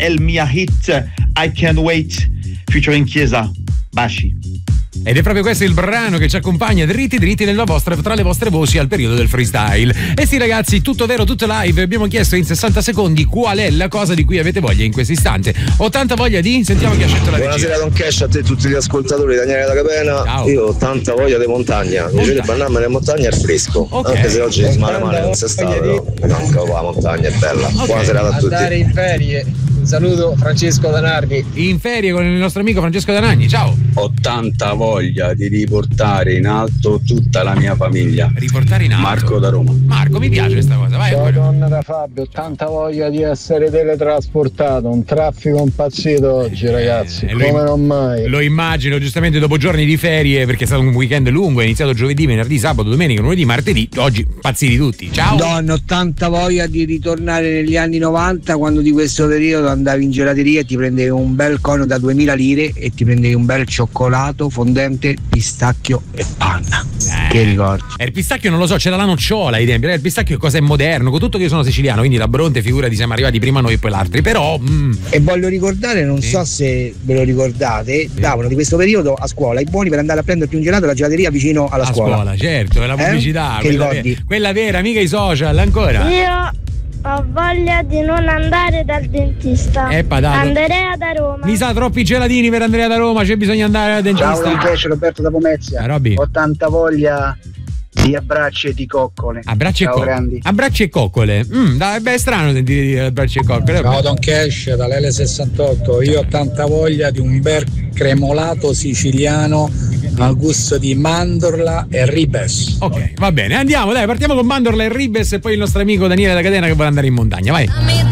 è il mia hit I Can't Wait featuring Chiesa. Baci. Ed è proprio questo il brano che ci accompagna dritti tra le vostre voci al periodo del freestyle. E sì ragazzi, tutto vero, tutto live. Abbiamo chiesto in 60 secondi qual è la cosa di cui avete voglia in questo istante. Ho tanta voglia di... Sentiamo chi ha scelto la regia. Buonasera Don Cash, a te e tutti gli ascoltatori, Daniele da Capena. Ciao. Io ho tanta voglia di montagna. Mi piace bannarmi in montagna è fresco. Okay. Anche se oggi male non si sta, però mi manca la montagna, è bella. Okay. Buonasera a tutti. Andare in ferie. Un saluto Francesco Danardi. In ferie con il nostro amico Francesco Danagni. Ciao. Ho tanta voglia di riportare in alto tutta la mia famiglia. Riportare in alto. Marco da Roma. Marco, mi piace questa cosa. Vai. Ciao donna da Fabio, tanta voglia di essere teletrasportato, un traffico impazzito oggi ragazzi, come non mai. Lo immagino, giustamente dopo giorni di ferie, perché è stato un weekend lungo, è iniziato giovedì, venerdì, sabato, domenica, lunedì, martedì, oggi pazziti tutti. Ciao. Donna, ho tanta voglia di ritornare negli anni 90, quando di questo periodo andavi in gelateria e ti prendevi un bel cono da 2000 lire e ti prendevi un bel cioccolato fondente, pistacchio e panna. Che ricordi? Il pistacchio non lo so, c'era la nocciola ai tempi. Il pistacchio cosa è moderno, con tutto che io sono siciliano, quindi la Bronte figurati, siamo arrivati prima noi e poi l'altri, però E voglio ricordare, non so se ve lo ricordate, davano di questo periodo a scuola i buoni per andare a prenderti un gelato alla gelateria vicino alla scuola. certo, è la pubblicità, Che ricordi? quella vera, mica i social ancora. Io ho voglia di non andare dal dentista. Andrea da Roma. Mi sa troppi gelatini per Andrea da Roma, c'è bisogno di andare al dentista. Ciao, invece Roberto da Pomezia. Robby. Ho tanta voglia di abbracci e di coccole. Abbracci Ciao, e grandi. Abbracci e coccole. Dai, beh, è strano sentire dire abbracci e coccole. Ciao Don Cash dall'L68, io ho tanta voglia di un bel cremolato siciliano al gusto di mandorla e ribes. Ok, va bene, andiamo, dai, partiamo con mandorla e ribes e poi il nostro amico Daniele da Catena che vuole andare in montagna, vai.